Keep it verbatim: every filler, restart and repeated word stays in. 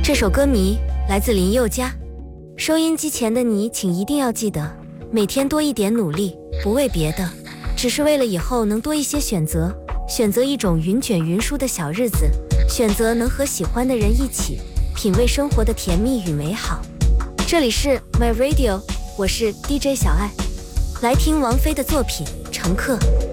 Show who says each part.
Speaker 1: 这首歌迷来自林宥嘉。收音机前的你，请一定要记得，每天多一点努力，不为别的，只是为了以后能多一些选择，选择一种云卷云舒的小日子，选择能和喜欢的人一起品味生活的甜蜜与美好。这里是 My Radio， 我是 D J 小爱，来听王菲的作品《乘客》。